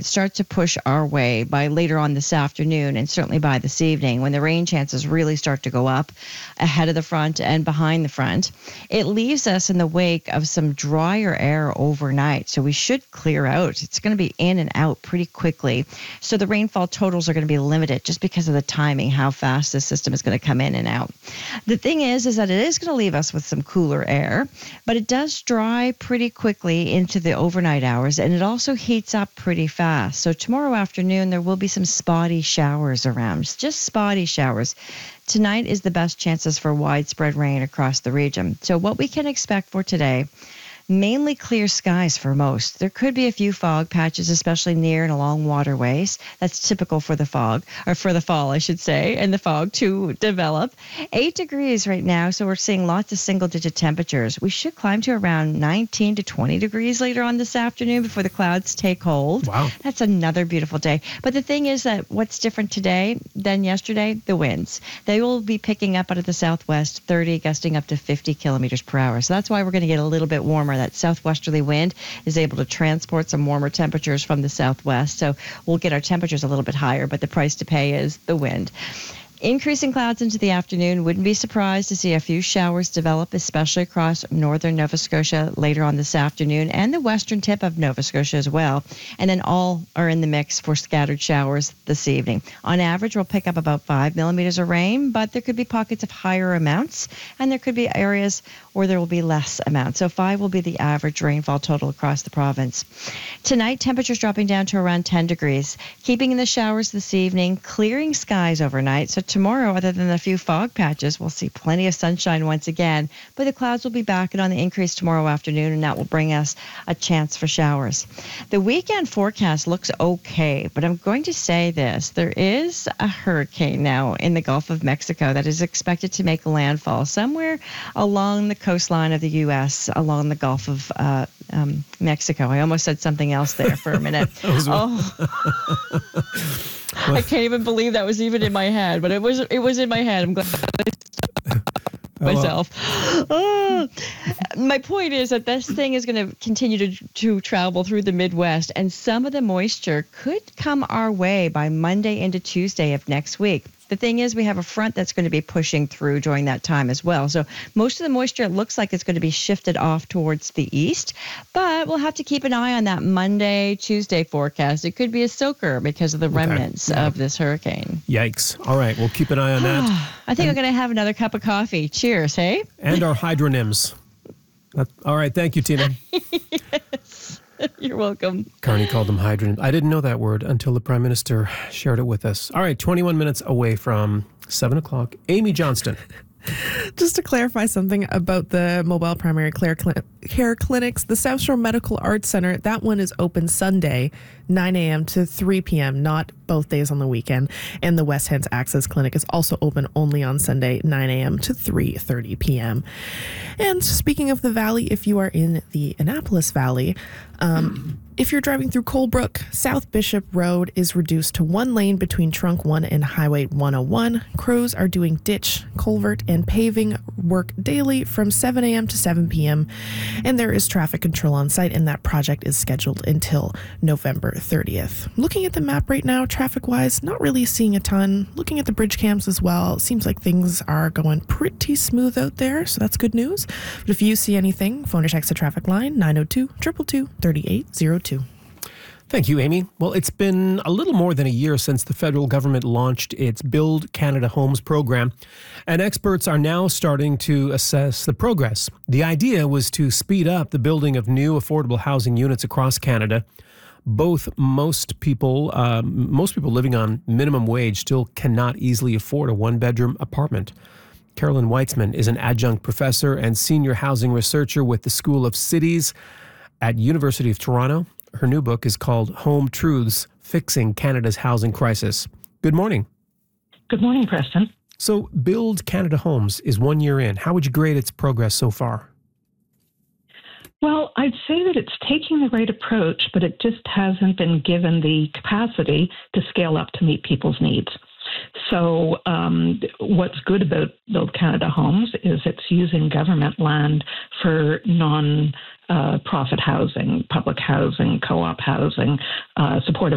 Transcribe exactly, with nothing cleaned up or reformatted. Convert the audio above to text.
start to push our way by later on this afternoon and certainly by this evening when the rain chances really start to go up ahead of the front and behind the front. It leaves us in the wake of some drier air overnight, so we should clear out. It's going to be in and out pretty quickly. So the rainfall totals are going to be limited just because of the timing, how fast this system is going to come in and out. The thing is, is that it is going to leave us with some cooler air, but it does dry pretty quickly into the overnight hours, and it also heats up pretty fast. So tomorrow afternoon, there will be some spotty showers around, just spotty showers. Tonight is the best chances for widespread rain across the region. So what we can expect for today, mainly clear skies for most. There could be a few fog patches, especially near and along waterways. That's typical for the fog, or for the fall, I should say, and the fog to develop. Eight degrees right now, so we're seeing lots of single-digit temperatures. We should climb to around nineteen to twenty degrees later on this afternoon before the clouds take hold. Wow. That's another beautiful day. But the thing is that what's different today than yesterday? The winds. They will be picking up out of the southwest, thirty, gusting up to fifty kilometers per hour. So that's why we're going to get a little bit warmer. That southwesterly wind is able to transport some warmer temperatures from the southwest. So we'll get our temperatures a little bit higher, but the price to pay is the wind. Increasing clouds into the afternoon. Wouldn't be surprised to see a few showers develop, especially across northern Nova Scotia later on this afternoon and the western tip of Nova Scotia as well. And then all are in the mix for scattered showers this evening. On average, we'll pick up about five millimeters of rain, but there could be pockets of higher amounts, and there could be areas where there will be less amounts. So five will be the average rainfall total across the province. Tonight, temperatures dropping down to around ten degrees. Keeping in the showers this evening, clearing skies overnight. So tomorrow, other than a few fog patches, we'll see plenty of sunshine once again, but the clouds will be back and on the increase tomorrow afternoon, and that will bring us a chance for showers. The weekend forecast looks okay, but I'm going to say this. There is a hurricane now in the Gulf of Mexico that is expected to make landfall somewhere along the coastline of the U S, along the Gulf of uh, um, Mexico. I almost said something else there for a minute. oh. I can't even believe that was even in my head, but it was it was in my head. I'm glad I myself. Oh. My point is that this thing is going to continue to to travel through the Midwest, and some of the moisture could come our way by Monday into Tuesday of next week. The thing is, we have a front that's going to be pushing through during that time as well. So most of the moisture looks like it's going to be shifted off towards the east, but we'll have to keep an eye on that Monday, Tuesday forecast. It could be a soaker because of the okay. remnants yeah. of this hurricane. Yikes. All right, we'll keep an eye on that. I think and, I'm going to have another cup of coffee. Cheers, hey? And our hydronyms. That, all right, thank you, Tina. Yes. You're welcome. Carney called them hydrogen. I didn't know that word until the Prime Minister shared it with us. All right, twenty-one minutes away from seven o'clock. Amy Johnston. Just to clarify something about the mobile primary care clinics, the South Shore Medical Arts Center, that one is open Sunday, nine a.m. to three p.m., not both days on the weekend. And the West Hants Access Clinic is also open only on Sunday, nine a.m. to three thirty p.m. And speaking of the Valley, if you are in the Annapolis Valley, um, if you're driving through Colebrook, South Bishop Road is reduced to one lane between Trunk one and Highway one oh one. Crews are doing ditch, culvert, and paving work daily from seven a.m. to seven p.m. And there is traffic control on site, and that project is scheduled until November thirtieth. Looking at the map right now, traffic-wise, not really seeing a ton. Looking at the bridge cams as well, seems like things are going pretty smooth out there, so that's good news. But if you see anything, phone or text the traffic line, nine oh two, two two two, three eight zero two. Thank you, Amy. Well, it's been a little more than a year since the federal government launched its Build Canada Homes program, and experts are now starting to assess the progress. The idea was to speed up the building of new affordable housing units across Canada. Both most people, um, most people living on minimum wage still cannot easily afford a one-bedroom apartment. Carolyn Weitzman is an adjunct professor and senior housing researcher with the School of Cities at University of Toronto. Her new book is called Home Truths, Fixing Canada's Housing Crisis. Good morning. Good morning, Preston. So Build Canada Homes is one year in. How would you grade its progress so far? Well, I'd say that it's taking the right approach, but it just hasn't been given the capacity to scale up to meet people's needs. So um, what's good about Build Canada Homes is it's using government land for non uh, profit housing, public housing, co-op housing, uh, supportive